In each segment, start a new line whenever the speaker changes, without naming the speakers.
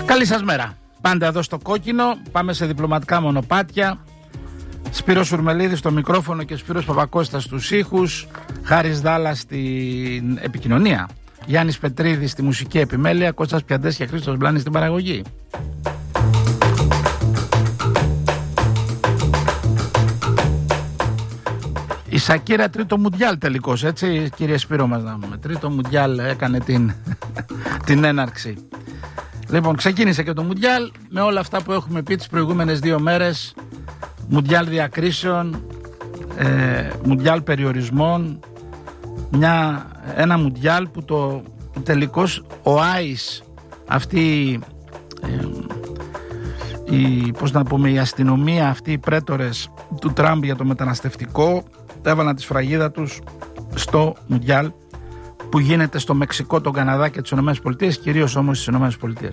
Καλή σας μέρα. Πάντα εδώ στο κόκκινο. Πάμε σε διπλωματικά μονοπάτια. Σπύρος Ουρμελίδης στο μικρόφωνο και Σπύρος Παπακώστας στους ήχους. Χάρης Δάλλας στην επικοινωνία. Γιάννης Πετρίδης στη μουσική επιμέλεια. Κώστας Πιαντές και Χρήστος Μπλάνης στην παραγωγή. Η Σακύρα τρίτο μουντιάλ τελικώς, έτσι κύριε Σπύρο μας να πούμε. Τρίτο μουντιάλ έκανε την έναρξη. Λοιπόν, ξεκίνησε και το μουντιάλ με όλα αυτά που έχουμε πει τις προηγούμενες 2 μέρες. Μουντιάλ διακρίσεων, μουντιάλ περιορισμών. Ένα μουντιάλ που τελικώς ο Άης, αυτή η αστυνομία, αυτοί οι πρέτορες του Τραμπ για το μεταναστευτικό έβαλαν τη σφραγίδα τους στο μουντιάλ που γίνεται στο Μεξικό, τον Καναδά και τις ΗΠΑ, κυρίως όμως στις ΗΠΑ.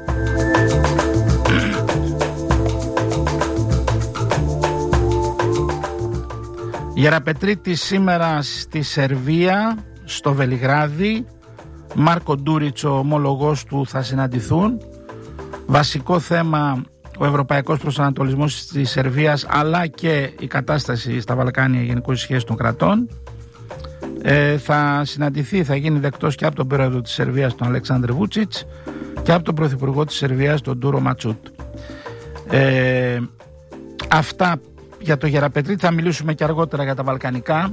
Γεραπετρίτη σήμερα στη Σερβία, στο Βελιγράδι. Μάρκο Ντούριτς, ο ομολογός του, θα συναντηθούν. Βασικό θέμα ο ευρωπαϊκός προσανατολισμός της Σερβίας, αλλά και η κατάσταση στα Βαλκάνια, γενικώς σχέσεις των κρατών. Θα συναντηθεί, θα γίνει δεκτός και από τον πρόεδρο της Σερβίας, τον Αλεξάνδρ Βούτσιτς, και από τον πρωθυπουργό της Σερβίας, τον Ντούρο Ματσούτ. Αυτά για το Γεραπετρίτη. Θα μιλήσουμε και αργότερα για τα βαλκανικά.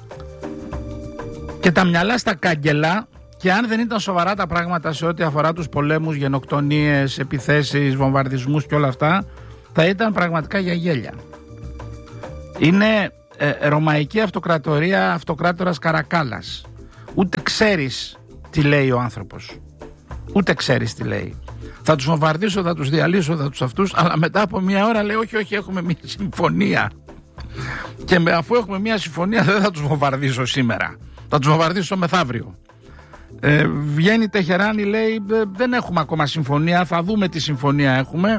Και τα μυαλά στα κάγκελα. Και αν δεν ήταν σοβαρά τα πράγματα σε ό,τι αφορά τους πολέμους, γενοκτονίες, επιθέσεις, βομβαρδισμούς και όλα αυτά, θα ήταν πραγματικά για γέλια. Είναι ρωμαϊκή αυτοκρατορία, αυτοκράτορας Καρακάλας. Ούτε ξέρεις τι λέει ο άνθρωπος. Ούτε ξέρεις τι λέει. Θα τους βομβαρδίσω, θα τους διαλύσω, θα τους αυτούς, αλλά μετά από 1 ώρα λέει όχι, έχουμε μια συμφωνία. Και αφού έχουμε μια συμφωνία δεν θα τους βομβαρδίσω σήμερα. Θα τους βομβαρδίσω μεθαύριο. Βγαίνει Τεχεράνη, λέει δεν έχουμε ακόμα συμφωνία, θα δούμε τι συμφωνία έχουμε.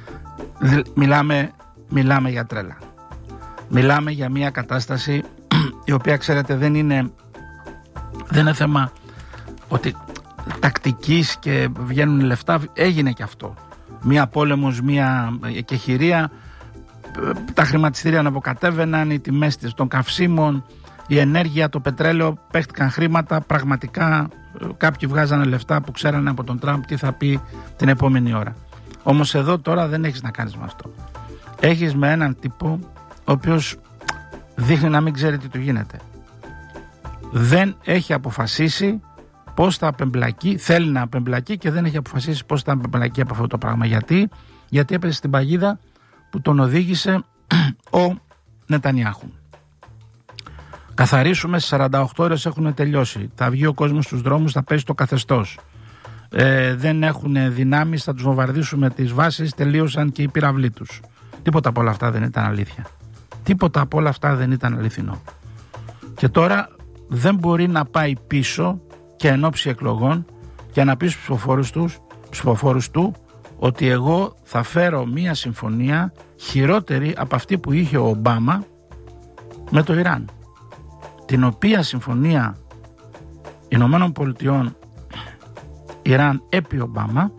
Μιλάμε για τρέλα. Μιλάμε για μια κατάσταση η οποία, ξέρετε, δεν είναι θέμα ότι τακτικής και βγαίνουν λεφτά. Έγινε και αυτό. Μία πόλεμος, μία εκεχηρία. Τα χρηματιστήρια αναβοκατέβαιναν, οι τιμές των καυσίμων, η ενέργεια, το πετρέλαιο, παίχτηκαν χρήματα. Πραγματικά κάποιοι βγάζανε λεφτά που ξέρανε από τον Τραμπ τι θα πει την επόμενη ώρα. Όμως εδώ τώρα δεν έχεις να κάνεις με αυτό. Έχεις με έναν τύπο ο οποίος δείχνει να μην ξέρει τι του γίνεται. Δεν έχει αποφασίσει πώς θα απεμπλακεί, θέλει να απεμπλακεί και δεν έχει αποφασίσει πώς θα απεμπλακεί από αυτό το πράγμα. Γιατί έπεσε στην παγίδα που τον οδήγησε ο Νετανιάχου. Καθαρίσουμε, στις 48 ώρες έχουν τελειώσει. Θα βγει ο κόσμος στους δρόμους, θα πέσει το καθεστώς. Δεν έχουν δυνάμεις, θα τους βομβαρδίσουμε τις βάσεις, τελείωσαν και οι πυραυλοί τους. Τίποτα από όλα αυτά δεν ήταν αλήθεια. Τίποτα από όλα αυτά δεν ήταν αληθινό. Και τώρα δεν μπορεί να πάει πίσω και εν ώψη εκλογών και να πει στους ψηφοφόρους του ότι εγώ θα φέρω μία συμφωνία χειρότερη από αυτή που είχε ο Ομπάμα με το Ιράν. Την οποία συμφωνία Ηνωμένων Πολιτειών Ιράν επί Ομπάμα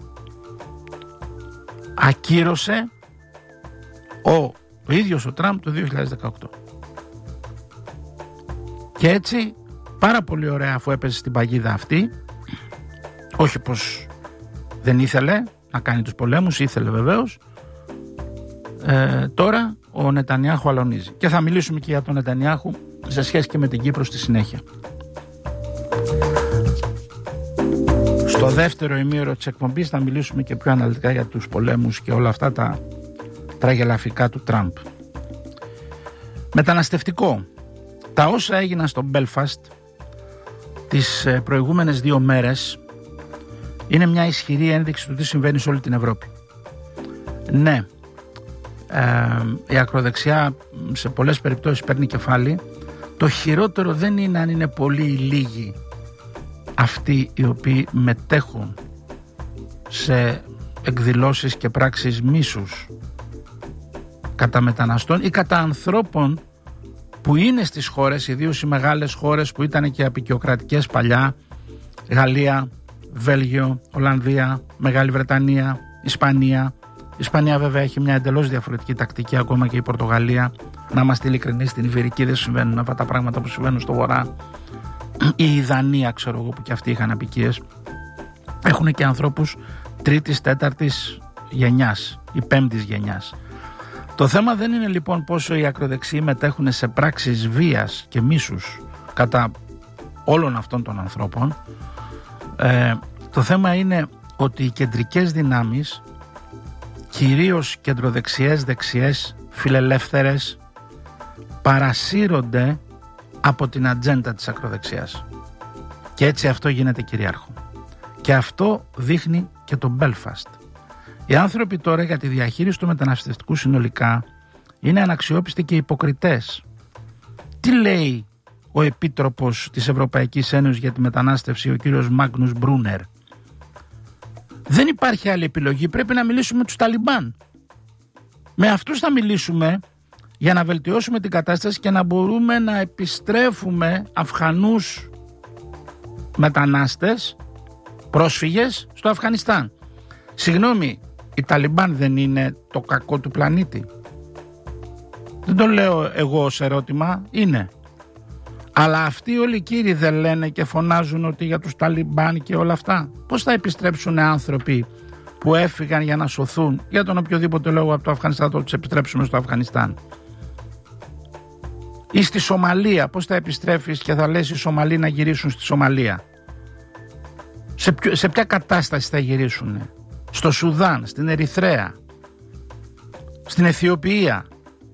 ακύρωσε ο ίδιος ο Τραμπ το 2018. Και έτσι πάρα πολύ ωραία, αφού έπεσε στην παγίδα αυτή, όχι πως δεν ήθελε να κάνει τους πολέμους, ήθελε βεβαίως, τώρα ο Νετανιάχου αλωνίζει. Και θα μιλήσουμε και για τον Νετανιάχου σε σχέση και με την Κύπρο στη συνέχεια. Στο δεύτερο ημίωρο της εκπομπής θα μιλήσουμε και πιο αναλυτικά για τους πολέμους και όλα αυτά τα τραγελαφικά του Τραμπ. Μεταναστευτικό. Τα όσα έγιναν στο Μπέλφαστ τις προηγούμενες 2 μέρες είναι μια ισχυρή ένδειξη του τι συμβαίνει σε όλη την Ευρώπη. Ναι, η ακροδεξιά σε πολλές περιπτώσεις παίρνει κεφάλι. Το χειρότερο δεν είναι αν είναι πολύ λίγοι αυτοί οι οποίοι μετέχουν σε εκδηλώσεις και πράξεις μίσους κατά μεταναστών ή κατά ανθρώπων που είναι στις χώρες, ιδίως οι μεγάλες χώρες που ήταν και απεικιοκρατικές παλιά, Γαλλία, Βέλγιο, Ολλανδία, Μεγάλη Βρετανία, Ισπανία. Η Ισπανία βέβαια έχει μια εντελώς διαφορετική τακτική, ακόμα και η Πορτογαλία. Να είμαστε ειλικρινείς, στην Ιβηρική δεν συμβαίνουν αυτά τα πράγματα που συμβαίνουν στο Βορρά. Η Δανία, ξέρω εγώ, που και αυτοί είχαν απικίες. Έχουν και ανθρώπους τρίτης, τέταρτης γενιάς ή πέμπτης γενιάς. Το θέμα δεν είναι λοιπόν πόσο οι ακροδεξιοί μετέχουν σε πράξεις βίας και μίσους κατά όλων αυτών των ανθρώπων. Το θέμα είναι ότι οι κεντρικές δυνάμεις, κυρίως κεντροδεξιές, δεξιές, φιλελεύθερες, παρασύρονται από την ατζέντα της ακροδεξιάς. Και έτσι αυτό γίνεται κυρίαρχο. Και αυτό δείχνει και το Belfast. Οι άνθρωποι τώρα για τη διαχείριση του μεταναστευτικού συνολικά είναι αναξιόπιστοι και υποκριτές. Τι λέει ο Επίτροπος της Ευρωπαϊκής Ένωσης για τη μετανάστευση, ο κύριος Μάγνους Μπρούνερ? Δεν υπάρχει άλλη επιλογή, πρέπει να μιλήσουμε με τους Ταλιμπάν. Με αυτούς θα μιλήσουμε για να βελτιώσουμε την κατάσταση και να μπορούμε να επιστρέφουμε Αφγανούς μετανάστες, πρόσφυγες στο Αφγανιστάν. Συγγνώμη, οι Ταλιμπάν δεν είναι το κακό του πλανήτη? Δεν το λέω εγώ ως ερώτημα, είναι. Αλλά αυτοί όλοι οι κύριοι δεν λένε και φωνάζουν ότι για τους Ταλιμπάν και όλα αυτά? Πώς θα επιστρέψουν άνθρωποι που έφυγαν για να σωθούν για τον οποιοδήποτε λόγο από το Αφγανιστάν, θα τους επιστρέψουμε στο Αφγανιστάν? Ή στη Σομαλία, πώς θα επιστρέφεις και θα λες οι Σομαλοί να γυρίσουν στη Σομαλία? Σε ποια κατάσταση θα γυρίσουν? Στο Σουδάν, στην Ερυθρέα, στην Αιθιοπία,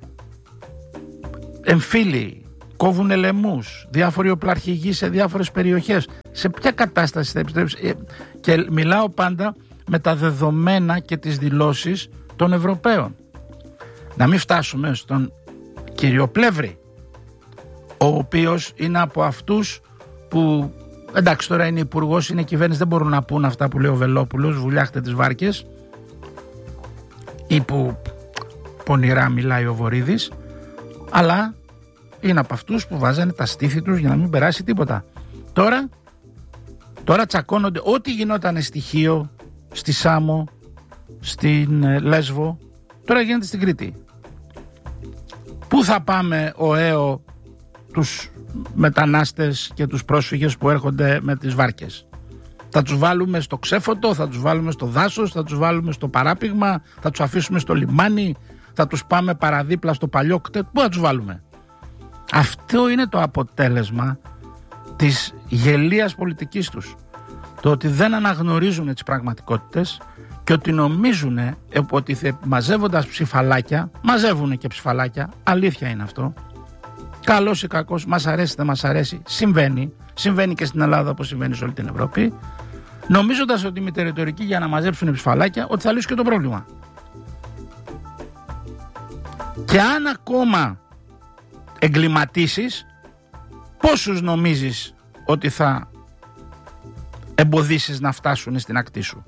εμφύλοι, κόβουν λαιμούς, διάφοροι οπλαρχηγοί σε διάφορες περιοχές. Σε ποια κατάσταση θα επιστρέψει? Και μιλάω πάντα με τα δεδομένα και τις δηλώσεις των Ευρωπαίων. Να μην φτάσουμε στον κύριο Πλεύρη, ο οποίος είναι από αυτούς που, εντάξει, τώρα είναι υπουργός, είναι κυβέρνηση, δεν μπορούν να πούν αυτά που λέει ο Βελόπουλος, βουλιάχτε τις βάρκες, ή που πονηρά μιλάει ο Βορίδης, αλλά είναι από αυτούς που βάζανε τα στήθη τους για να μην περάσει τίποτα. Τώρα τσακώνονται. Ό,τι γινόταν στοιχείο στη Σάμο, στην Λέσβο, τώρα γίνεται στην Κρήτη. Πού θα πάμε ο ΑΕΟ τους μετανάστες και τους πρόσφυγες που έρχονται με τις βάρκες? Θα τους βάλουμε στο ξέφωτο, θα τους βάλουμε στο δάσος, θα τους βάλουμε στο παράπηγμα, θα τους αφήσουμε στο λιμάνι, θα τους πάμε παραδίπλα στο παλιό κτέτ? Πού θα τους βάλουμε? Αυτό είναι το αποτέλεσμα της γελίας πολιτικής τους. Το ότι δεν αναγνωρίζουν τις πραγματικότητες και ότι νομίζουν ότι μαζεύοντας ψηφαλάκια, μαζεύουν και ψηφαλάκια, αλήθεια είναι αυτό. Καλός ή κακός, μας αρέσει δεν μας αρέσει, συμβαίνει και στην Ελλάδα όπως συμβαίνει σε όλη την Ευρώπη, νομίζοντας ότι με τη ρητορική για να μαζέψουν ψηφαλάκια ότι θα λύσουν και το πρόβλημα. Και αν ακόμα εγκληματίσεις, πόσους νομίζεις ότι θα εμποδίσεις να φτάσουν στην ακτή σου?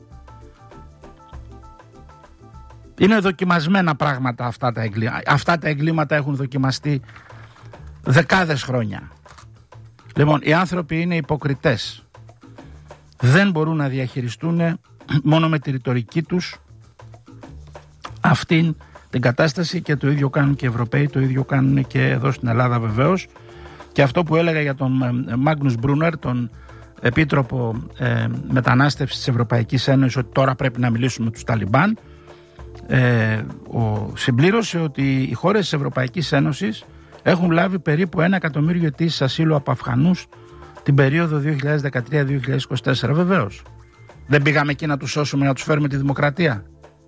Είναι δοκιμασμένα πράγματα αυτά τα εγκλήματα. Αυτά τα εγκλήματα έχουν δοκιμαστεί δεκάδες χρόνια. Λοιπόν, οι άνθρωποι είναι υποκριτές. Δεν μπορούν να διαχειριστούν μόνο με τη ρητορική τους αυτήν την κατάσταση, και το ίδιο κάνουν και οι Ευρωπαίοι, το ίδιο κάνουν και εδώ στην Ελλάδα βεβαίως. Και αυτό που έλεγα για τον Μάγνους Μπρούνερ, τον Επίτροπο Μετανάστευσης της Ευρωπαϊκής Ένωσης, ότι τώρα πρέπει να μιλήσουμε με τους Ταλιμπάν, συμπλήρωσε ότι οι χώρες της Ευρωπαϊκής Ένωσης έχουν λάβει περίπου 1 εκατομμύριο αιτήσεις ασύλου από Αφγανούς την περίοδο 2013-2024. Βεβαίως. Δεν πήγαμε εκεί να τους σώσουμε, να τους φέρουμε τη δημοκρατία?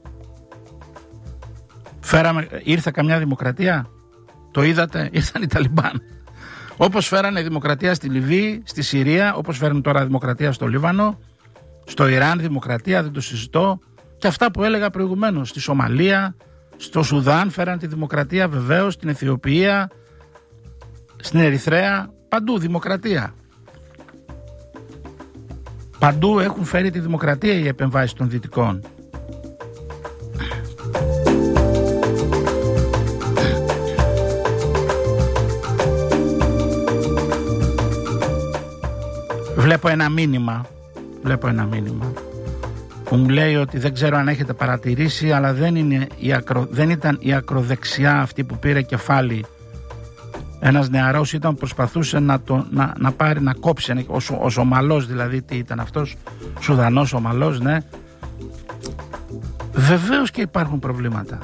Ήρθε καμιά δημοκρατία? Το είδατε? Ήρθαν οι Ταλιμπάν. Όπως φέρανε δημοκρατία στη Λιβύη, στη Συρία, όπως φέρνουν τώρα δημοκρατία στο Λίβανο, στο Ιράν δημοκρατία, δεν το συζητώ. Και αυτά που έλεγα προηγουμένως, στη Σομαλία, στο Σουδάν φέραν τη δημοκρατία βεβαίως, στην Αιθιοπία, στην Ερυθρέα, παντού δημοκρατία. Παντού έχουν φέρει τη δημοκρατία οι επεμβάσεις των Δυτικών. Βλέπω ένα μήνυμα που μου λέει ότι δεν ξέρω αν έχετε παρατηρήσει, αλλά δεν ήταν η ακροδεξιά αυτή που πήρε κεφάλι. Ένας νεαρός ήταν που προσπαθούσε να πάρει, να κόψει, ο Σομαλός δηλαδή, τι ήταν αυτός, Σουδανός Σομαλός, ναι. Βεβαίως και υπάρχουν προβλήματα.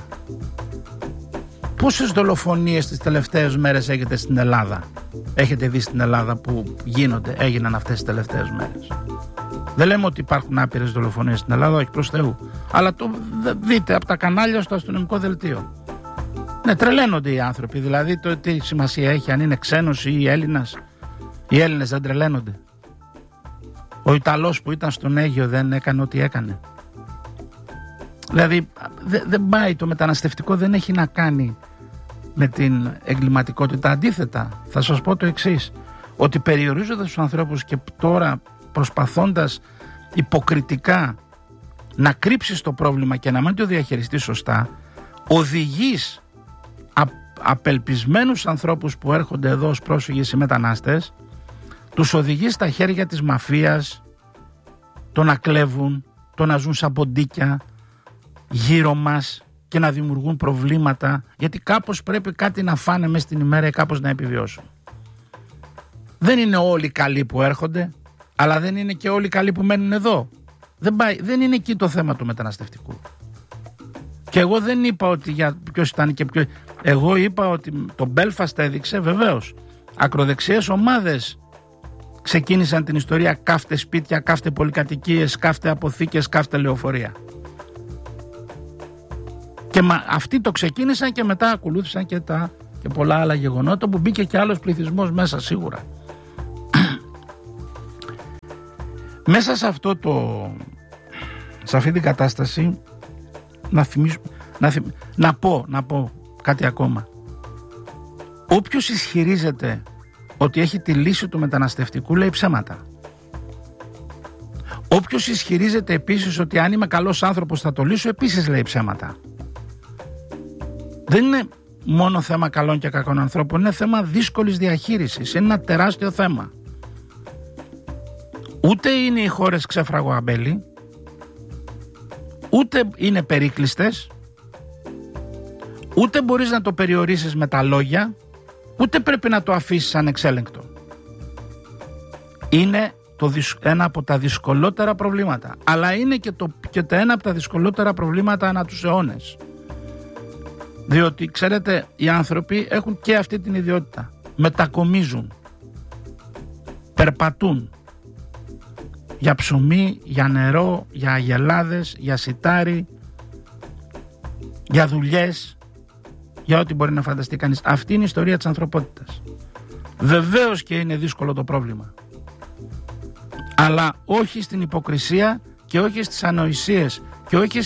Πόσες δολοφονίες τις τελευταίες μέρες έχετε στην Ελλάδα? Έχετε δει στην Ελλάδα που έγιναν αυτές τις τελευταίες μέρες? Δεν λέμε ότι υπάρχουν άπειρες δολοφονίες στην Ελλάδα, όχι προς Θεού. Αλλά το δείτε από τα κανάλια στο αστυνομικό δελτίο. Ναι, τρελαίνονται οι άνθρωποι. Δηλαδή, το τι σημασία έχει αν είναι ξένος ή Έλληνας? Οι Έλληνες δεν τρελαίνονται? Ο Ιταλός που ήταν στον Αίγυο δεν έκανε ό,τι έκανε? Δηλαδή, δεν πάει, το μεταναστευτικό δεν έχει να κάνει με την εγκληματικότητα. Αντίθετα, θα σας πω το εξής, ότι περιορίζοντας τους ανθρώπους και τώρα προσπαθώντας υποκριτικά να κρύψεις το πρόβλημα και να μην το διαχειριστείς σωστά, οδηγείς απελπισμένους ανθρώπους που έρχονται εδώ ως πρόσφυγες ή μετανάστες, τους οδηγείς στα χέρια της μαφίας, το να κλέβουν, το να ζουν σαν ποντίκια γύρω μας και να δημιουργούν προβλήματα, γιατί κάπως πρέπει κάτι να φάνε μέσα στην ημέρα ή κάπως να επιβιώσουν. Δεν είναι όλοι καλοί που έρχονται, αλλά δεν είναι και όλοι καλοί που μένουν εδώ. Δεν είναι εκεί το θέμα του μεταναστευτικού. Και εγώ δεν είπα ότι για ποιος ήταν και ποιος. Εγώ είπα ότι το Belfast έδειξε, βεβαίως, ακροδεξιές ομάδες ξεκίνησαν την ιστορία, κάφτε σπίτια, κάφτε πολυκατοικίες, κάφτε αποθήκες, κάφτε λεωφορεία. Και αυτοί το ξεκίνησαν και μετά ακολούθησαν και πολλά άλλα γεγονότα που μπήκε και άλλος πληθυσμός μέσα σίγουρα. Μέσα σε αυτή την κατάσταση να πω κάτι ακόμα. Όποιος ισχυρίζεται ότι έχει τη λύση του μεταναστευτικού λέει ψέματα. Όποιος ισχυρίζεται επίσης ότι αν είμαι καλός άνθρωπος θα το λύσω, επίσης λέει ψέματα. Δεν είναι μόνο θέμα καλών και κακών ανθρώπων, είναι θέμα δύσκολης διαχείρισης, είναι ένα τεράστιο θέμα. Ούτε είναι οι χώρες ξέφραγο αμπέλι, ούτε είναι περίκλειστες, ούτε μπορείς να το περιορίσεις με τα λόγια, ούτε πρέπει να το αφήσεις ανεξέλεγκτο. Είναι ένα από τα δυσκολότερα προβλήματα, αλλά είναι και ένα από τα δυσκολότερα προβλήματα ανά τους αιώνες. Διότι ξέρετε, οι άνθρωποι έχουν και αυτή την ιδιότητα. Μετακομίζουν, περπατούν για ψωμί, για νερό, για αγελάδες, για σιτάρι, για δουλειές, για ό,τι μπορεί να φανταστεί κανείς. Αυτή είναι η ιστορία της ανθρωπότητας. Βεβαίως και είναι δύσκολο το πρόβλημα, αλλά όχι στην υποκρισία και όχι στις ανοησίες και όχι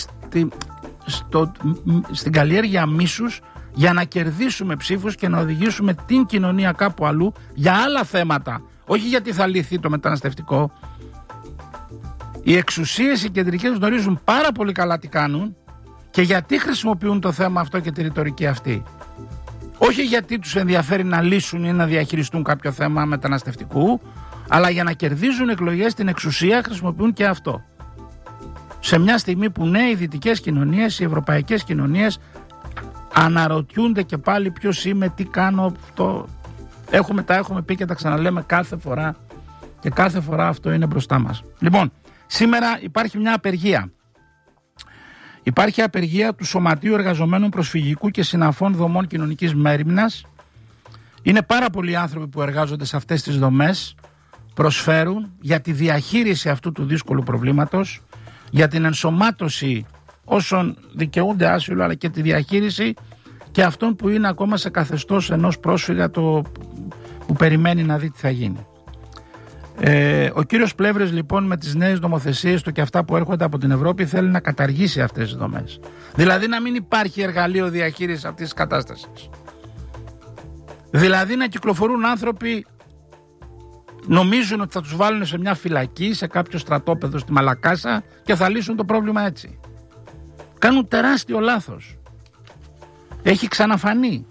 στην καλλιέργεια μίσους για να κερδίσουμε ψήφους και να οδηγήσουμε την κοινωνία κάπου αλλού για άλλα θέματα, όχι γιατί θα λυθεί το μεταναστευτικό. Οι εξουσίες οι κεντρικές γνωρίζουν πάρα πολύ καλά τι κάνουν και γιατί χρησιμοποιούν το θέμα αυτό και τη ρητορική αυτή. Όχι γιατί τους ενδιαφέρει να λύσουν ή να διαχειριστούν κάποιο θέμα μεταναστευτικού, αλλά για να κερδίζουν εκλογές στην εξουσία χρησιμοποιούν και αυτό. Σε μια στιγμή που ναι, οι δυτικές κοινωνίες, οι ευρωπαϊκές κοινωνίες αναρωτιούνται και πάλι ποιος είμαι, τι κάνω. Τα έχουμε πει και τα ξαναλέμε κάθε φορά και κάθε φορά αυτό είναι μπροστά μας. Λοιπόν, σήμερα υπάρχει μια απεργία. Υπάρχει απεργία του Σωματείου Εργαζομένων Προσφυγικού και Συναφών Δομών Κοινωνικής Μέριμνας. Είναι πάρα πολλοί άνθρωποι που εργάζονται σε αυτές τις δομές, προσφέρουν για τη διαχείριση αυτού του δύσκολου προβλήματος, για την ενσωμάτωση όσων δικαιούνται άσυλο, αλλά και τη διαχείριση και αυτών που είναι ακόμα σε καθεστώς ενός πρόσφυγα που περιμένει να δει τι θα γίνει. Ο κύριος Πλεύρης λοιπόν με τις νέες νομοθεσίες του και αυτά που έρχονται από την Ευρώπη θέλει να καταργήσει αυτές τις δομές. Δηλαδή να μην υπάρχει εργαλείο διαχείρισης αυτής της κατάστασης. Δηλαδή να κυκλοφορούν άνθρωποι, νομίζουν ότι θα τους βάλουν σε μια φυλακή, σε κάποιο στρατόπεδο στη Μαλακάσα και θα λύσουν το πρόβλημα έτσι. Κάνουν τεράστιο λάθος. Έχει ξαναφανεί.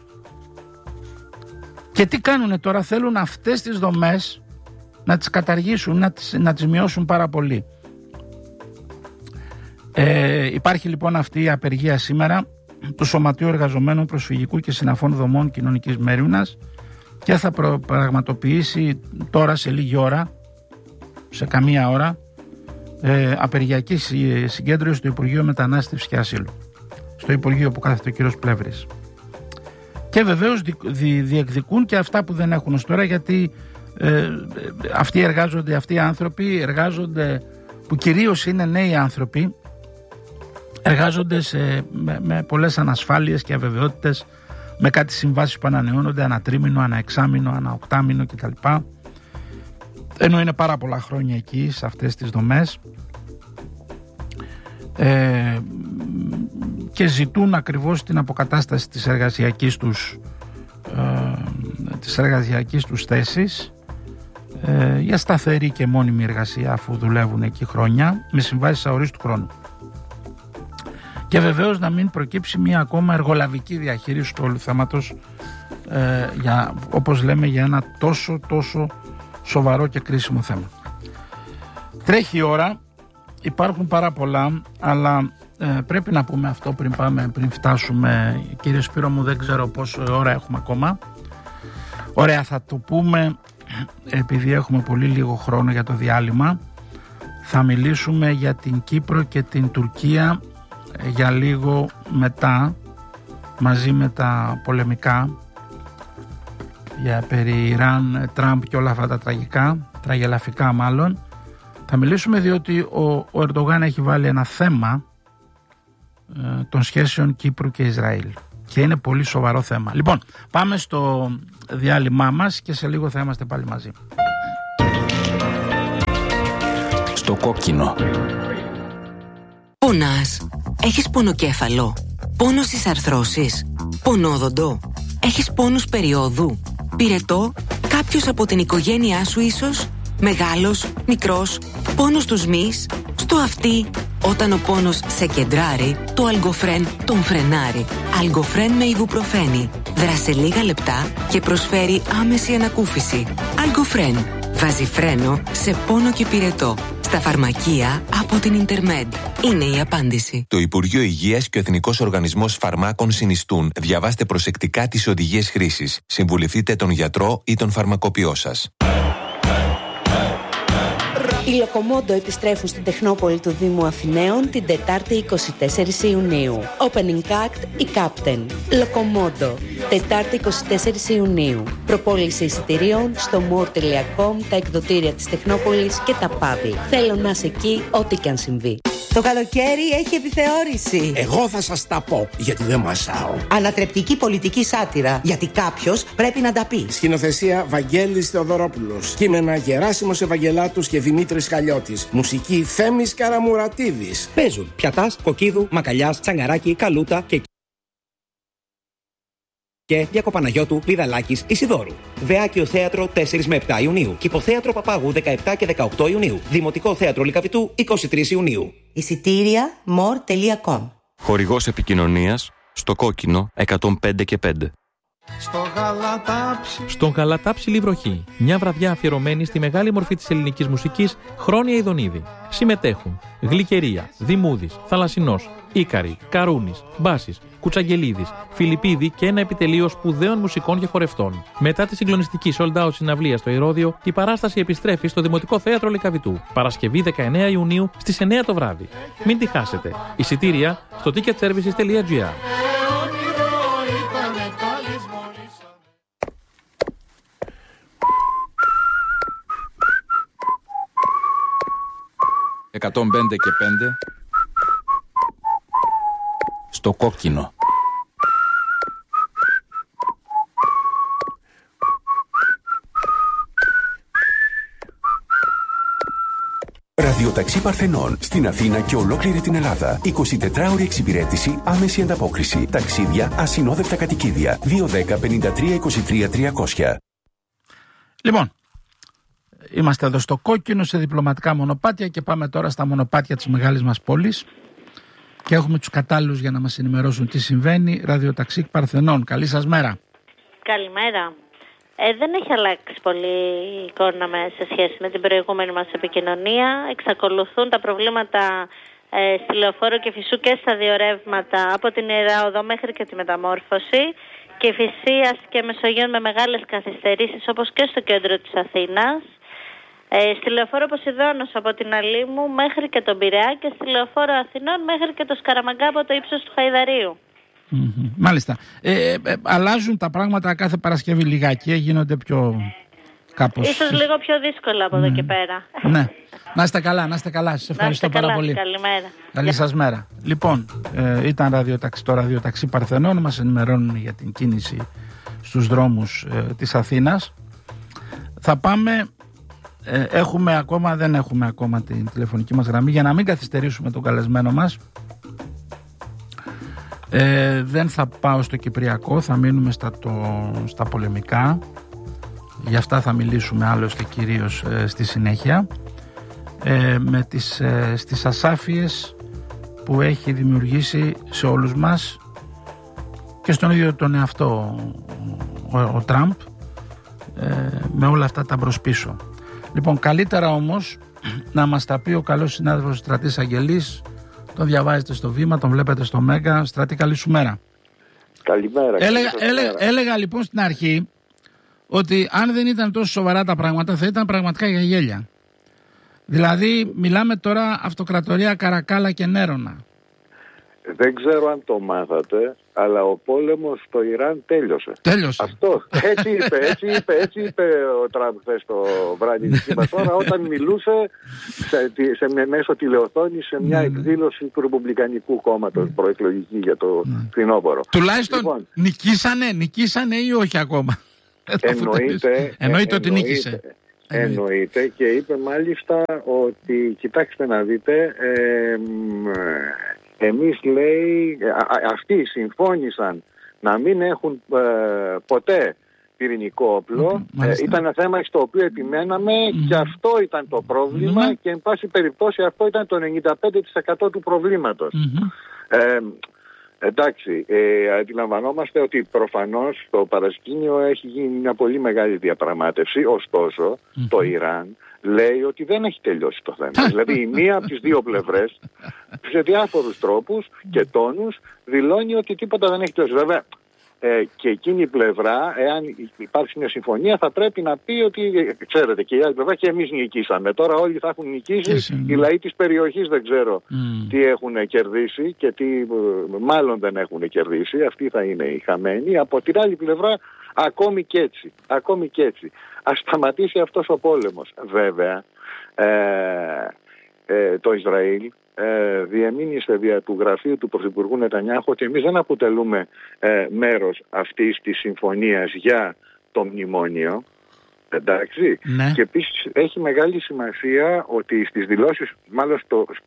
Και τι κάνουνε τώρα, θέλουν αυτές τις δομές να τις καταργήσουν, να τις μειώσουν πάρα πολύ. Υπάρχει λοιπόν αυτή η απεργία σήμερα του Σωματείου Εργαζομένων Προσφυγικού και Συναφών Δομών Κοινωνικής Μέριμνας και θα πραγματοποιήσει τώρα σε λίγη ώρα, σε καμία ώρα, απεργιακή συγκέντρωση στο Υπουργείο Μετανάστευσης και Ασύλου, στο Υπουργείο που κάθεται ο κύριος Πλεύρης. Και βεβαίως διεκδικούν και αυτά που δεν έχουν ως τώρα, γιατί αυτοί οι άνθρωποι εργάζονται, που κυρίως είναι νέοι άνθρωποι, εργάζονται με πολλές ανασφάλειες και αβεβαιότητες, με κάτι συμβάσεις που ανανεώνονται ανά τρίμηνο, ανά εξάμηνο, ανά οκτάμηνο κτλ. Ενώ είναι πάρα πολλά χρόνια εκεί σε αυτές τις δομές, και ζητούν ακριβώς την αποκατάσταση της εργασιακής τους θέσης, για σταθερή και μόνιμη εργασία, αφού δουλεύουν εκεί χρόνια με συμβάσεις αορίστου χρόνου. Και βεβαίως να μην προκύψει μια ακόμα εργολαβική διαχείριση του όλου θέματος, όπως λέμε, για ένα τόσο σοβαρό και κρίσιμο θέμα. Τρέχει η ώρα, υπάρχουν πάρα πολλά, αλλά πρέπει να πούμε αυτό πριν φτάσουμε. Κύριε Σπύρο μου, δεν ξέρω πόσο ώρα έχουμε ακόμα. Ωραία, θα το πούμε, επειδή έχουμε πολύ λίγο χρόνο για το διάλειμμα. Θα μιλήσουμε για την Κύπρο και την Τουρκία για λίγο μετά, μαζί με τα πολεμικά, για περί Ιράν, Τραμπ και όλα αυτά τα τραγελαφικά μάλλον. Θα μιλήσουμε διότι ο Ερντογάν έχει βάλει ένα θέμα των σχέσεων Κύπρου και Ισραήλ και είναι πολύ σοβαρό θέμα. Λοιπόν, πάμε στο διάλειμμά μας και σε λίγο θα είμαστε πάλι μαζί.
Στο κόκκινο.
Πονάς? Έχεις πονοκέφαλο? Πόνο στις αρθρώσεις? Πονόδοντο? Έχεις πόνους περιόδου? Πυρετό? Κάποιος από την οικογένειά σου ίσως? Μεγάλος, μικρός? Πόνος στους μυς? Στο αυτί? Όταν ο πόνος σε κεντράρει, το Αλγκοφρέν τον φρενάρει. Αλγκοφρέν με ιβουπροφένη. Δράσε λίγα λεπτά και προσφέρει άμεση ανακούφιση. Αλγκοφρέν. Βάζει φρένο σε πόνο και πυρετό. Στα φαρμακεία από την Ιντερμέντ. Είναι η απάντηση.
Το Υπουργείο Υγείας και ο Εθνικός Οργανισμός Φαρμάκων συνιστούν. Διαβάστε προσεκτικά τις οδηγίες χρήσης. Συμβουλευτείτε τον γιατρό ή τον φαρμακοποιό σας.
Οι Λοκομόντο επιστρέφουν στην Τεχνόπολη του Δήμου Αθηναίων την Τετάρτη 24 Ιουνίου. Opening Act η Captain. Λοκομόντο. Τετάρτη 24 Ιουνίου. Προπόληση εισιτηρίων στο more.com, τα εκδοτήρια της Τεχνόπολης και τα παύλα. Θέλω να είσαι εκεί ό,τι και αν συμβεί.
Το καλοκαίρι έχει επιθεώρηση.
Εγώ θα σας τα πω, γιατί δεν μασάω.
Ανατρεπτική πολιτική σάτυρα, γιατί κάποιος πρέπει να τα πει.
Σκηνοθεσία Βαγγέλης Θεοδωρόπουλος. Κείμενα Γεράσιμος Ευαγγελάτους και Δημήτρης Χαλιώτης. Μουσική Θέμης Καραμουρατίδης.
Παίζουν Πιατάς, Κοκκίδου, Μακαλιάς, Τσαγκαράκη, Καλούτα και Διακοπαναγιώτου, Πηδαλάκης, Ισιδώρου. Βεάκιο Θέατρο 4 με 7 Ιουνίου. Κηποθέατρο Παπάγου 17 και 18 Ιουνίου. Δημοτικό Θέατρο Λυκαβητού 23 Ιουνίου.
Εισιτήρια more.com.
Χορηγός επικοινωνίας στο κόκκινο 105 και 5.
Στον Γαλατάψιλη βροχή. Μια βραδιά αφιερωμένη στη μεγάλη μορφή της ελληνικής μουσικής, Χρόνια Ιδονίδη. Συμμετέχουν Γλυκερία, Δημούδης, Θαλασσινός, Ίκαρη, Καρούνης, Μπάσης, Κουτσαγγελίδης, Φιλιππίδη και ένα επιτελείο σπουδαίων μουσικών και χορευτών. Μετά τη συγκλονιστική sold out συναυλία στο Ηρώδειο, η παράσταση επιστρέφει στο Δημοτικό Θέατρο Λυκαβητού. Παρασκευή 19 Ιουνίου στις 9 το βράδυ. Μην τη χάσετε. Εισιτήρια στο ticketservices.gr.
...105 και 5... στο κόκκινο.
Ραδιοταξί Παρθενών στην Αθήνα και ολόκληρη την Ελλάδα. 24ωρη εξυπηρέτηση, άμεση ανταπόκριση. Ταξίδια, ασυνόδευτα κατοικίδια. 210 53 23 300.
Λοιπόν, είμαστε εδώ στο κόκκινο σε διπλωματικά μονοπάτια και πάμε τώρα στα μονοπάτια της μεγάλης μας πόλης και έχουμε τους κατάλληλους για να μας ενημερώσουν τι συμβαίνει. Ραδιοταξί Παρθενών, καλή σας μέρα.
Καλημέρα. Δεν έχει αλλάξει πολύ η εικόνα σε σχέση με την προηγούμενη μας επικοινωνία. Εξακολουθούν τα προβλήματα στη Λεωφόρο Κηφισού και στα δύο ρεύματα από την Ιερά Οδό μέχρι και τη Μεταμόρφωση, Κηφισίας και Μεσογείων με μεγάλες καθυστερήσεις όπως και στο κέντρο της Αθήνας, στη Λεωφόρο Ποσειδώνος από την Αλήμου μέχρι και τον Πειραιά και στη Λεωφόρο Αθηνών μέχρι και το Σκαραμαγκά από το ύψος του Χαϊδαρίου.
Μάλιστα. Αλλάζουν τα πράγματα κάθε Παρασκευή λιγάκι, γίνονται πιο κάπως...
Ίσως λίγο πιο δύσκολα από εδώ και πέρα.
Ναι. Να είστε καλά, να είστε καλά. Σας ευχαριστώ πάρα πολύ.
Καλημέρα.
Καλή σας μέρα. Λοιπόν, ήταν το ραδιοταξί Παρθενών. Μας ενημερώνουν για την κίνηση στους δρόμους της Αθήνας. Θα πάμε... δεν έχουμε ακόμα την τηλεφωνική μας γραμμή για να μην καθυστερήσουμε τον καλεσμένο μας. Δεν θα πάω στο Κυπριακό, θα μείνουμε στα πολεμικά. Γι' αυτά θα μιλήσουμε άλλωστε κυρίως στη συνέχεια, με στις ασάφειες που έχει δημιουργήσει σε όλους μας και στον ίδιο τον εαυτό ο Τραμπ, με όλα αυτά τα μπρος-πίσω. Λοιπόν, καλύτερα όμως να μας τα πει ο καλός συνάδελφος Στρατής Αγγελής. Τον διαβάζετε στο Βήμα, τον βλέπετε στο Μέγκα. Στρατή, καλή σου μέρα.
Καλημέρα.
Έλεγα λοιπόν στην αρχή ότι αν δεν ήταν τόσο σοβαρά τα πράγματα θα ήταν πραγματικά για γέλια. Δηλαδή μιλάμε τώρα αυτοκρατορία Καρακάλα και Νέρονα.
Δεν ξέρω αν το μάθατε, αλλά ο πόλεμος στο Ιράν τέλειωσε. Αυτό. Έτσι είπε ο Τραμπ χθες το βράδυ της μας ώρα, όταν μιλούσε μέσω τηλεοθόνης σε μια εκδήλωση του Ρεπουμπλικανικού Κόμματος προεκλογική για το φθινόπωρο.
Τουλάχιστον λοιπόν, νικήσανε ή όχι ακόμα? Εννοείται ότι νίκησε.
Εννοείται, και είπε μάλιστα ότι κοιτάξτε να δείτε, εμείς λέει, αυτοί συμφώνησαν να μην έχουν ποτέ πυρηνικό όπλο. Ήταν ένα θέμα στο οποίο επιμέναμε και αυτό ήταν το πρόβλημα και εν πάση περιπτώσει αυτό ήταν το 95% του προβλήματος. Εντάξει, αντιλαμβανόμαστε ότι προφανώς στο παρασκήνιο έχει γίνει μια πολύ μεγάλη διαπραγμάτευση, ωστόσο το Ιράν λέει ότι δεν έχει τελειώσει το θέμα. Δηλαδή η μία από τις δύο πλευρές σε διάφορους τρόπους και τόνους δηλώνει ότι τίποτα δεν έχει τελειώσει. Βέβαια και εκείνη η πλευρά, εάν υπάρξει μια συμφωνία, θα πρέπει να πει ότι ξέρετε και η άλλη πλευρά και εμείς νικήσαμε. Τώρα όλοι θα έχουν νικήσει, οι λαοί της περιοχής δεν ξέρω τι έχουν κερδίσει και τι μάλλον δεν έχουν κερδίσει. Αυτοί θα είναι οι χαμένοι. Από την άλλη πλευρά ακόμη και έτσι. Ας σταματήσει αυτός ο πόλεμος. Βέβαια το Ισραήλ διεμήνυσε δια του γραφείου του Πρωθυπουργού Νετανιάχου ότι εμείς δεν αποτελούμε μέρος αυτής της συμφωνίας για το μνημόνιο. Εντάξει. Ναι. Και επίσης έχει μεγάλη σημασία ότι στις δηλώσεις, μάλλον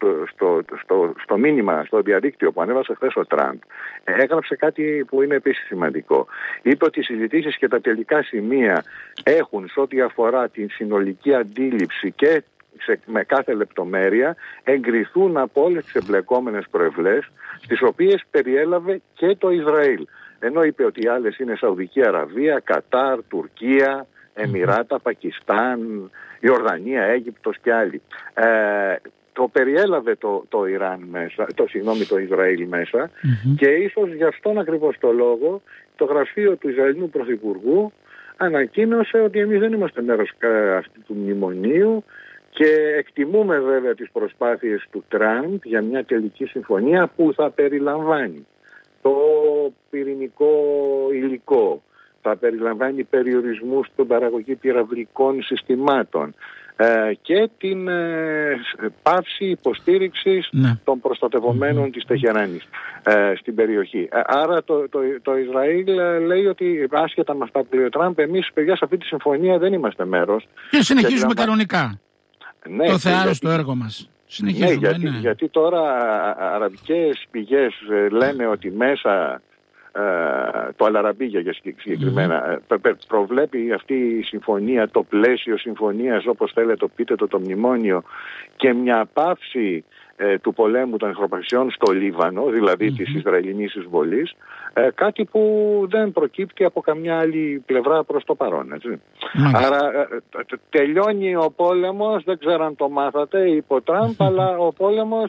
στο μήνυμα, στο διαδίκτυο που ανέβασε χθες ο Τραμπ, έγραψε κάτι που είναι επίσης σημαντικό. Είπε ότι οι συζητήσεις και τα τελικά σημεία έχουν σε ό,τι αφορά την συνολική αντίληψη και με κάθε λεπτομέρεια εγκριθούν από όλες τις εμπλεκόμενες προευλές, τις οποίες περιέλαβε και το Ισραήλ. Ενώ είπε ότι οι άλλες είναι Σαουδική Αραβία, Κατάρ, Τουρκία, Εμιράτα, Πακιστάν, Ιορδανία, Αίγυπτος και άλλοι. Το περιέλαβε το Ιράν μέσα, το Ισραήλ μέσα, και ίσως γι' αυτόν ακριβώς το λόγο το γραφείο του Ισραηλινού Πρωθυπουργού ανακοίνωσε ότι εμείς δεν είμαστε μέρος αυτού του μνημονίου. Και εκτιμούμε βέβαια τις προσπάθειες του Τραμπ για μια τελική συμφωνία που θα περιλαμβάνει το πυρηνικό υλικό, θα περιλαμβάνει περιορισμούς στην παραγωγή πυραυλικών συστημάτων και την πάυση υποστήριξης των προστατευομένων της Τεχεράνης στην περιοχή. Άρα το Ισραήλ λέει ότι άσχετα με αυτά που λέει ο Τραμπ, εμείς παιδιά σε αυτή τη συμφωνία δεν είμαστε μέρος.
Και συνεχίζουμε κανονικά. Ναι, το θεάρεστο έργο μας. Συνεχίζουμε,
γιατί τώρα αραβικές πηγές λένε ότι μέσα το Αλαραμπίγια για συγκεκριμένα προβλέπει αυτή η συμφωνία, το πλαίσιο συμφωνίας, όπως θέλετε το πείτε το μνημόνιο, και μια πάυση του πολέμου των εχθροπραξιών στο Λίβανο, δηλαδή της Ισραηλινής εισβολής, κάτι που δεν προκύπτει από καμιά άλλη πλευρά προς το παρόν, έτσι. Άρα τελειώνει ο πόλεμος, δεν ξέρω αν το μάθατε, είπε ο Τραμπ, αλλά ο πόλεμος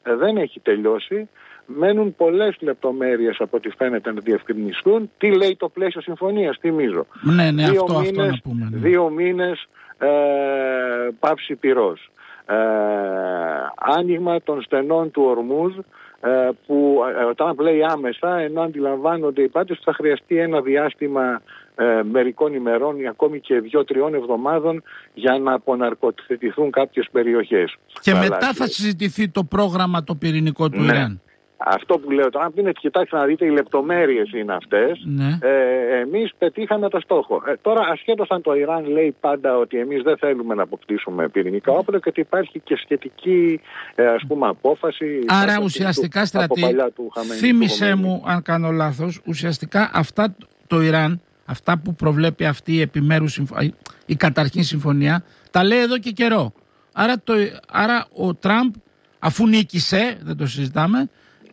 δεν έχει τελειώσει. Μένουν πολλές λεπτομέρειες από ό,τι φαίνεται να διευκρινιστούν. Τι λέει το πλαίσιο συμφωνίας, θυμίζω.
Ναι, αυτό να πούμε.
2 μήνες πάυση πυρός. Άνοιγμα των στενών του Ορμούζ, που όταν λέει άμεσα, ενώ αντιλαμβάνονται οι πάντες ότι θα χρειαστεί ένα διάστημα μερικών ημερών ή ακόμη και 2-3 εβδομάδων για να αποναρκωτηθούν κάποιες περιοχές.
Και μετά θα συζητηθεί το πρόγραμμα το πυρηνικό του Ιράν.
Αυτό που λέω τώρα είναι, κοιτάξτε να δείτε, οι λεπτομέρειες είναι αυτές. Εμείς πετύχαμε το στόχο. Τώρα, ασχέτως αν το Ιράν λέει πάντα ότι εμείς δεν θέλουμε να αποκτήσουμε πυρηνικά όπλα και ότι υπάρχει και σχετική απόφαση.
Άρα ουσιαστικά, Στρατή, θύμισέ μου αν κάνω λάθος, ουσιαστικά αυτά το Ιράν, αυτά που προβλέπει αυτή η επιμέρους η καταρχήν συμφωνία, τα λέει εδώ και καιρό. Άρα ο Τραμπ, αφού νίκησε, δεν το συζητάμε,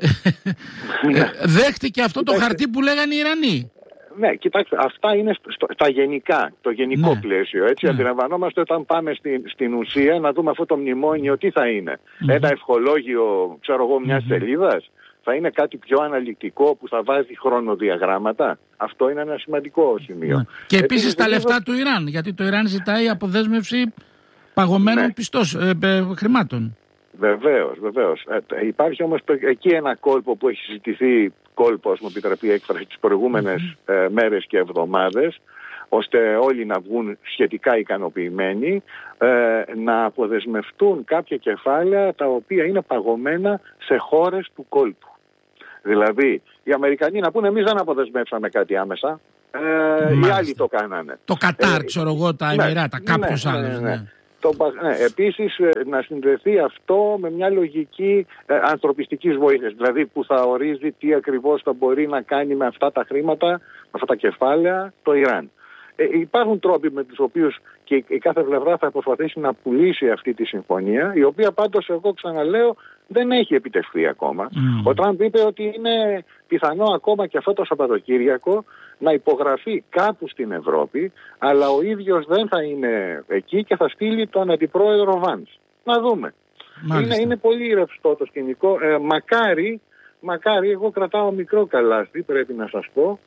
δέχτηκε αυτό το χαρτί που λέγανε οι Ιρανοί.
Ναι, κοιτάξτε, αυτά είναι στα γενικά, το γενικό πλαίσιο. Έτσι, αντιλαμβανόμαστε όταν πάμε στην ουσία να δούμε αυτό το μνημόνιο τι θα είναι. Ένα ευχολόγιο, ξέρω εγώ, μιας σελίδας. Θα είναι κάτι πιο αναλυτικό που θα βάζει χρονοδιαγράμματα. Αυτό είναι ένα σημαντικό σημείο.
Και επίσης τα λεφτά του Ιράν, γιατί το Ιράν ζητάει αποδέσμευση παγωμένων χρημάτων.
Βεβαίως. Υπάρχει όμως εκεί ένα κόλπο που έχει συζητηθεί, κόλπος, μου επιτραπεί η έκφραση, τις προηγούμενες μέρες και εβδομάδες, ώστε όλοι να βγουν σχετικά ικανοποιημένοι, να αποδεσμευτούν κάποια κεφάλαια τα οποία είναι παγωμένα σε χώρες του κόλπου. Δηλαδή, οι Αμερικανοί να πούνε εμείς δεν αποδεσμεύσαμε κάτι άμεσα, οι άλλοι το κάνανε.
Το Κατάρ, ξέρω εγώ, τα Εμιράτα, κάποιος άλλος.
Επίσης να συνδεθεί αυτό με μια λογική ανθρωπιστικής βοήθειας, δηλαδή που θα ορίζει τι ακριβώς θα μπορεί να κάνει με αυτά τα χρήματα, με αυτά τα κεφάλαια το Ιράν. Υπάρχουν τρόποι με τους οποίους και η κάθε πλευρά θα προσπαθήσει να πουλήσει αυτή τη συμφωνία, η οποία πάντως, εγώ ξαναλέω, δεν έχει επιτευχθεί ακόμα. Ο Τραμπ είπε ότι είναι πιθανό ακόμα και αυτό το Σαββατοκύριακο να υπογραφεί κάπου στην Ευρώπη, αλλά ο ίδιος δεν θα είναι εκεί και θα στείλει τον αντιπρόεδρο Βάνς. Να δούμε. Είναι πολύ ρευστό το σκηνικό. Μακάρι, εγώ κρατάω μικρό καλάθι, πρέπει να σας πω,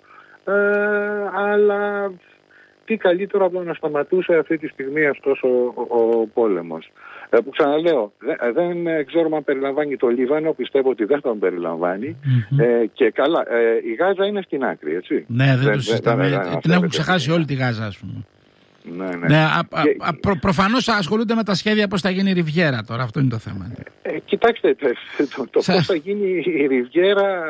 αλλά τι καλύτερο από να σταματούσε αυτή τη στιγμή αυτός ο πόλεμος. Που ξαναλέω, δεν ξέρουμε αν περιλαμβάνει το Λίβανο, πιστεύω ότι δεν τον περιλαμβάνει. Και καλά, η Γάζα είναι στην άκρη, έτσι.
Ναι, δεν το συζητάμε. Την έχουν ξεχάσει όλη τη Γάζα, ας πούμε. Ναι. Προφανώς ασχολούνται με τα σχέδια πώς θα γίνει η Ριβιέρα τώρα, αυτό είναι το θέμα.
Κοιτάξτε, το πώς θα γίνει η Ριβιέρα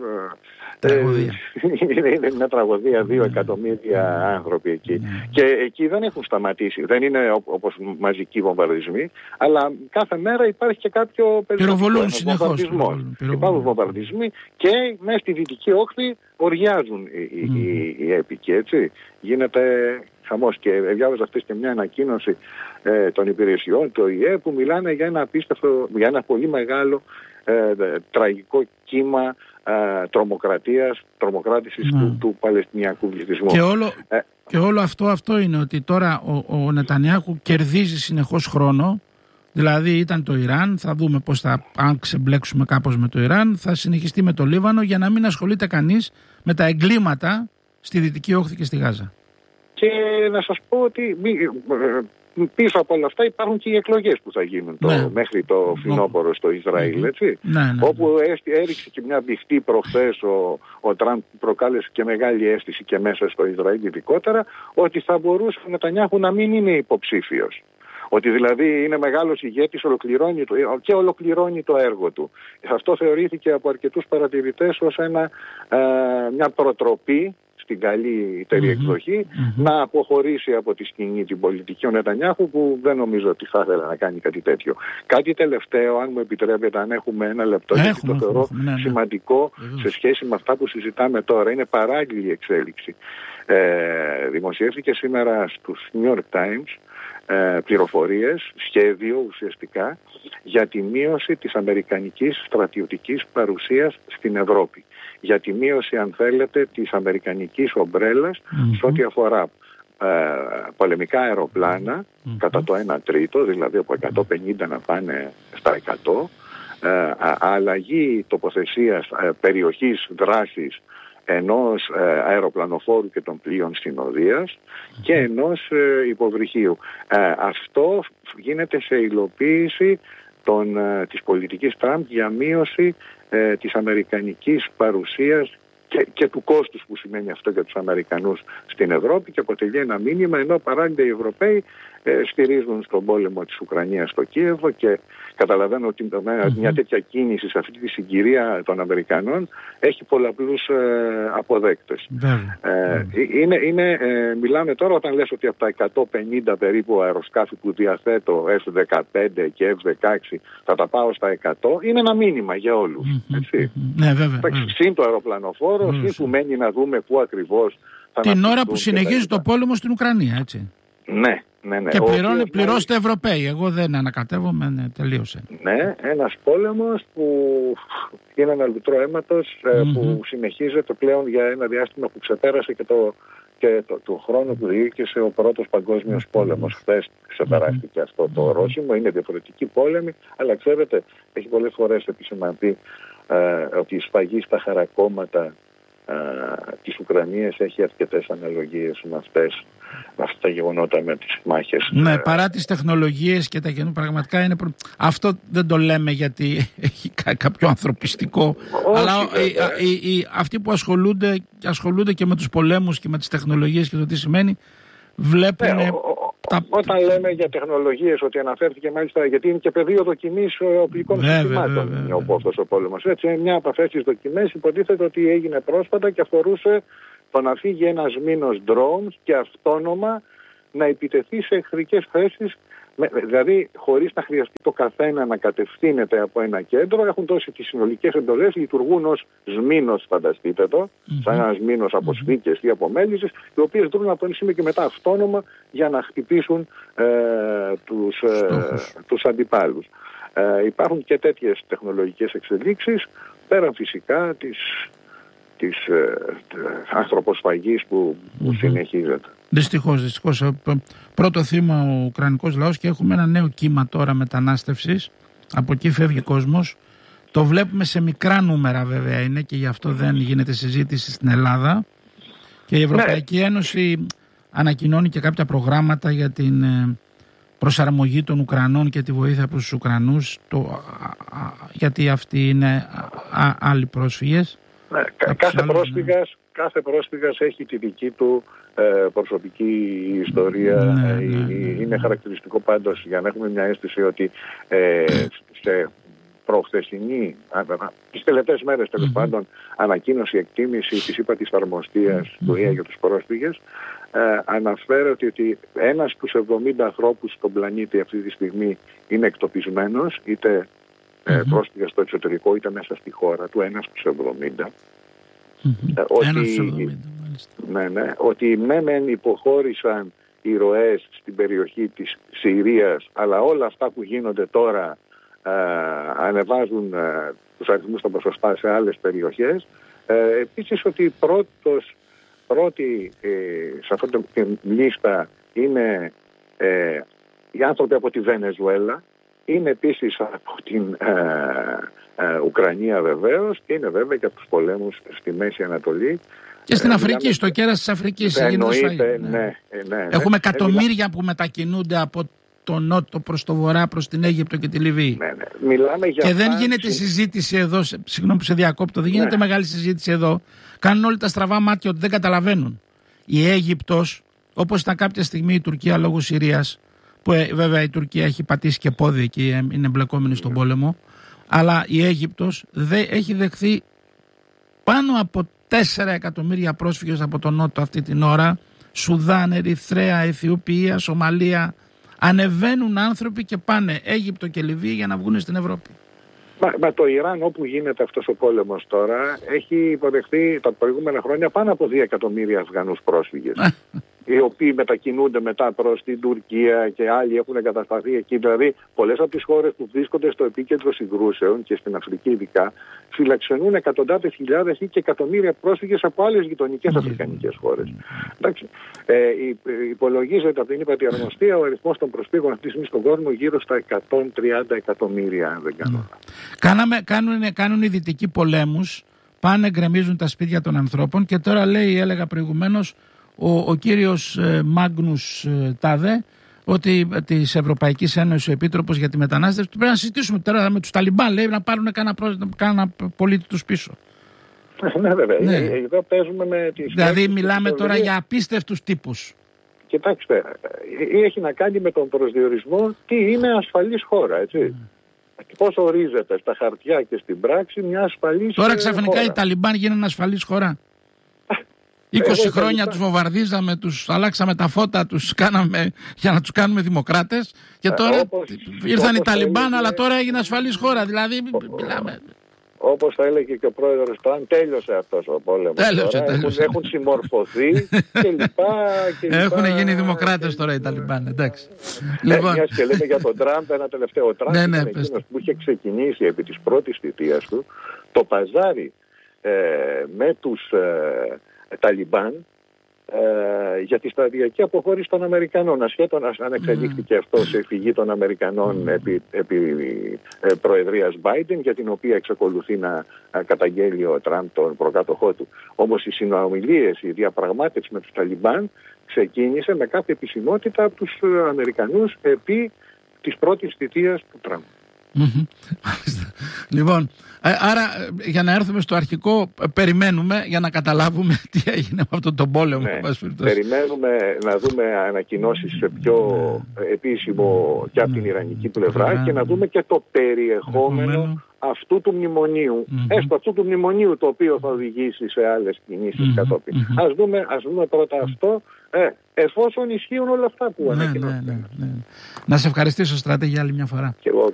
είναι μια τραγωδία, 2 εκατομμύρια άνθρωποι εκεί. Και εκεί δεν έχουν σταματήσει. Δεν είναι όπως μαζικοί βομβαρδισμοί, αλλά κάθε μέρα υπάρχει και κάποιο
περισσότερο
Υπάρχουν βομβαρδισμοί και μέσα στη Δυτική Όχθη οριάζουν οι έπικοι, έτσι. Γίνεται χαμός. Και διάβαζα αυτές και μια ανακοίνωση των υπηρεσιών, το ΙΕ, που μιλάνε για ένα πολύ μεγάλο τραγικό κύμα τρομοκράτησης του Παλαιστινιακού πληθυσμού.
Και όλο αυτό είναι ότι τώρα ο Νετανιάχου κερδίζει συνεχώς χρόνο. Δηλαδή ήταν το Ιράν, θα δούμε πώς αν ξεμπλέξουμε κάπως με το Ιράν, θα συνεχιστεί με το Λίβανο, για να μην ασχολείται κανείς με τα εγκλήματα στη Δυτική Όχθη και στη Γάζα.
Και να σας πω ότι πίσω από όλα αυτά υπάρχουν και οι εκλογές που θα γίνουν μέχρι το φθινόπωρο στο Ισραήλ, έτσι. Όπου έριξε και μια μπιχτή προχθές ο Τραμπ, προκάλεσε και μεγάλη αίσθηση και μέσα στο Ισραήλ ειδικότερα, ότι θα μπορούσε ο Νετανιάχου να μην είναι υποψήφιος. Ότι δηλαδή είναι μεγάλος ηγέτης, ολοκληρώνει το έργο του. Αυτό θεωρήθηκε από αρκετούς παρατηρητές ως μια προτροπή στην καλύτερη εκδοχή να αποχωρήσει από τη σκηνή την πολιτική ο Νετανιάχου, που δεν νομίζω ότι θα ήθελε να κάνει κάτι τέτοιο. Κάτι τελευταίο, αν μου επιτρέπετε, αν έχουμε ένα λεπτό, γιατί το θεωρώ σημαντικό σε σχέση με αυτά που συζητάμε τώρα. Είναι παράλληλη εξέλιξη. Δημοσιεύθηκε σήμερα στους New York Times πληροφορίες, σχέδιο ουσιαστικά για τη μείωση της αμερικανικής στρατιωτικής παρουσίας στην Ευρώπη. Για τη μείωση, αν θέλετε, της αμερικανικής ομπρέλας σε ό,τι αφορά πολεμικά αεροπλάνα κατά το 1 τρίτο, δηλαδή από 150 να πάνε στα 100, αλλαγή τοποθεσίας περιοχής δράσης ενός αεροπλανοφόρου και των πλοίων συνοδείας και ενός υποβρυχίου. Αυτό γίνεται σε υλοποίηση της πολιτικής Τραμπ για μείωση της αμερικανικής παρουσίας και του κόστους που σημαίνει αυτό για τους Αμερικανούς στην Ευρώπη, και αποτελεί ένα μήνυμα, ενώ παράλληλα οι Ευρωπαίοι στηρίζουν στον πόλεμο της Ουκρανίας στο Κίεβο, και καταλαβαίνω ότι μια τέτοια κίνηση σε αυτή τη συγκυρία των Αμερικανών έχει πολλαπλούς αποδέκτες. Μιλάμε τώρα, όταν λες ότι από τα 150 περίπου αεροσκάφη που διαθέτω, F-15 και F-16, θα τα πάω στα 100, είναι ένα μήνυμα για όλους.
Ναι, βέβαια.
Συν το αεροπλανοφόρο, συν που μένει να δούμε πού ακριβώς θα
την ώρα που συνεχίζει το πόλεμο στην Ουκρανία, έτσι.
Ναι.
Και πληρώστε Ευρωπαίοι. Εγώ δεν ανακατεύομαι, τελείωσε. Ναι,
ένας πόλεμος που είναι ένα λουτρό αίματος, που συνεχίζεται πλέον για ένα διάστημα που ξεπέρασε και το χρόνο που διήρκησε ο πρώτος παγκόσμιος πόλεμος. Χθες ξεπεράστηκε αυτό το ορόσημο. Είναι διαφορετική πόλεμη, αλλά ξέρετε, έχει πολλές φορές επισημανθεί ότι η σφαγή στα χαρακόμματα της Ουκρανίας έχει αρκετές αναλογίες με αυτά τα γεγονότα, με τις μάχες.
Ναι, παρά τις τεχνολογίες και τα καινούργια, πραγματικά είναι αυτό δεν το λέμε γιατί έχει κάποιο ανθρωπιστικό. Όχι, αλλά αυτοί που ασχολούνται και με τους πολέμους και με τις τεχνολογίες και το τι σημαίνει, βλέπουν...
Όταν λέμε για τεχνολογίες, ότι αναφέρθηκε μάλιστα, γιατί είναι και πεδίο δοκιμής οπλικών συστημάτων ο πόλεμος. Έτσι, μια από αυτές τις δοκιμές υποτίθεται ότι έγινε πρόσφατα και αφορούσε το να φύγει ένας μήνος drones και αυτόνομα να επιτεθεί σε εχθρικές θέσεις, δηλαδή χωρίς να χρειαστεί το καθένα να κατευθύνεται από ένα κέντρο. Έχουν δώσει τις συνολικές εντολές, λειτουργούν ως σμήνος, φανταστείτε το, σαν ένας μήνος από σφίκες ή από μέλισσες, οι οποίες δρούν από ένα σημείο και μετά αυτόνομα για να χτυπήσουν τους αντιπάλους. Υπάρχουν και τέτοιες τεχνολογικές εξελίξεις, πέραν φυσικά της ανθρωποσφαγής που συνεχίζεται.
Δυστυχώς. Πρώτο θύμα ο Ουκρανικός λαός, και έχουμε ένα νέο κύμα τώρα μετανάστευσης. Από εκεί φεύγει κόσμος. Το βλέπουμε σε μικρά νούμερα βέβαια είναι, και γι' αυτό δεν γίνεται συζήτηση στην Ελλάδα. Και η Ευρωπαϊκή Ένωση ανακοινώνει και κάποια προγράμματα για την προσαρμογή των Ουκρανών και τη βοήθεια προς τους Ουκρανούς, γιατί αυτοί είναι άλλοι πρόσφυγες.
Ναι, κάθε πρόσφυγας έχει τη δική του προσωπική ιστορία. Είναι χαρακτηριστικό πάντως, για να έχουμε μια αίσθηση, ότι σε προχθεσινή, τις τελευταίες μέρες τέλος πάντων, ανακοίνωση, εκτίμηση της ύπατης αρμοστίας του ΟΗΕ για τους πρόσφυγες, αναφέρεται ότι ένας στους 70 ανθρώπους στον πλανήτη αυτή τη στιγμή είναι εκτοπισμένος, είτε πρόσφυγα στο εξωτερικό είτε μέσα στη χώρα του, ένας στους 70. Ότι μεν υποχώρησαν οι ροές στην περιοχή της Συρίας, αλλά όλα αυτά που γίνονται τώρα ανεβάζουν τους αριθμούς των ποσοστά σε άλλες περιοχές. Επίσης ότι πρώτοι σε αυτή τη λίστα είναι οι άνθρωποι από τη Βενεζουέλα, είναι επίσης από την Ουκρανία βεβαίως, και είναι βέβαια και από τους πολέμους στη Μέση Ανατολή.
Και στην Αφρική, στο κέρας της Αφρικής. Έχουμε εκατομμύρια που μετακινούνται από το νότο προς το βορρά, προς την Αίγυπτο και τη Λιβύη.
Μιλάμε για
και δεν γίνεται συζήτηση εδώ, συγγνώμη που σε διακόπτω, δεν γίνεται μεγάλη συζήτηση εδώ. Κάνουν όλοι τα στραβά μάτια ότι δεν καταλαβαίνουν. Η Αίγυπτος, όπως ήταν κάποια στιγμή η Τουρκία λόγω Συρίας, που βέβαια η Τουρκία έχει πατήσει και πόδι εκεί, είναι εμπλεκόμενη στον πόλεμο, αλλά η Αίγυπτος έχει δεχθεί πάνω από 4 εκατομμύρια πρόσφυγες από τον Νότο αυτή την ώρα. Σουδάν, Ερυθρέα, Αιθιοπία, Σομαλία. Ανεβαίνουν άνθρωποι και πάνε Αίγυπτο και Λιβύη για να βγουν στην Ευρώπη.
Μα το Ιράν, όπου γίνεται αυτός ο πόλεμος τώρα, έχει υποδεχθεί τα προηγούμενα χρόνια πάνω από 2 εκατομμύρια Αφγανούς πρόσφυγες. οι οποίοι μετακινούνται μετά προς την Τουρκία και άλλοι έχουν εγκατασταθεί εκεί. Δηλαδή, πολλές από τις χώρες που βρίσκονται στο επίκεντρο συγκρούσεων και στην Αφρική ειδικά, φιλαξενούν εκατοντάδες χιλιάδες ή και εκατομμύρια πρόσφυγες από άλλες γειτονικές αφρικανικές χώρες. Εντάξει. Υπολογίζεται από την ύπατη αρμοστία ο αριθμός των προσφύγων αυτή τη στιγμή στον κόσμο γύρω στα 130 εκατομμύρια, αν δεν κάνω.
Κάνουν οι δυτικοί πολέμους, πάνε, γκρεμίζουν τα σπίτια των ανθρώπων και τώρα έλεγα προηγουμένως, ο κύριος Μάγνους Τάδε, ότι της Ευρωπαϊκής Ένωσης ο Επίτροπος για τη Μετανάστευση, πρέπει να συζητήσουμε τώρα με τους Ταλιμπάν, λέει, να πάρουν κάνα πολίτη τους πίσω.
Ναι, βέβαια. Ναι. Εδώ παίζουμε με τις...
Δηλαδή μιλάμε τώρα για απίστευτους τύπους.
Κοιτάξτε, έχει να κάνει με τον προσδιορισμό τι είναι ασφαλής χώρα, έτσι. Πώς ορίζεται στα χαρτιά και στην πράξη μια ασφαλής χώρα.
Τώρα ξαφνικά οι Ταλιμπάν γίνανε ασφαλής χώρα. 20 χρόνια τους βομβαρδίζαμε, τους αλλάξαμε τα φώτα, τους κάναμε για να τους κάνουμε δημοκράτες και τώρα ήρθαν οι Ταλιμπάν, αλλά τώρα έγινε ασφαλής χώρα. Δηλαδή μιλάμε...
Όπως θα έλεγε και ο πρόεδρος Τραμπ, τέλειωσε αυτός ο πόλεμος.
Τέλειωσε.
Έχουν συμμορφωθεί και λοιπά.
Έχουν γίνει δημοκράτες τώρα οι Ταλιμπάν, εντάξει.
Λοιπόν. Μιας και λέμε για τον Τραμπ, ένα τελευταίο. Ο Τραμπ είναι εκείνος που είχε ξεκινήσει επί της πρώτης θητείας του το παζάρι με τους Ταλιμπάν για τη σταδιακή αποχώρηση των Αμερικανών, ασχέτως αν εξελίχθηκε αυτό σε φυγή των Αμερικανών επί προεδρίας Biden, για την οποία εξακολουθεί να καταγγέλει ο Τραμπ τον προκάτοχό του. Όμως οι συνομιλίες, η διαπραγμάτευση με τους Ταλιμπάν ξεκίνησε με κάθε επισημότητα από τους Αμερικανούς επί της πρώτης θητείας του Τραμπ.
Λοιπόν, άρα για να έρθουμε στο αρχικό, περιμένουμε για να καταλάβουμε τι έγινε με αυτόν τον πόλεμο.
Περιμένουμε να δούμε ανακοινώσεις σε πιο επίσημο και από την Ιρανική πλευρά και να δούμε και το περιεχόμενο αυτού του μνημονίου, έστω αυτού του μνημονίου το οποίο θα οδηγήσει σε άλλες κινήσεις κατόπιν. Ας δούμε πρώτα αυτό, εφόσον ισχύουν όλα αυτά που ανακοινώθηκαν.
Να σε ευχαριστήσω, Στράτε, για άλλη μια φορά.
Και εγώ.